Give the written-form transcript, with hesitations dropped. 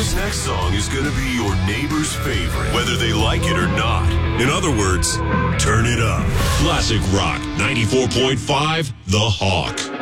This next song is going to be your neighbor's favorite, whether they like it or not. In other words, turn it up. Classic Rock 94.5, The Hawk.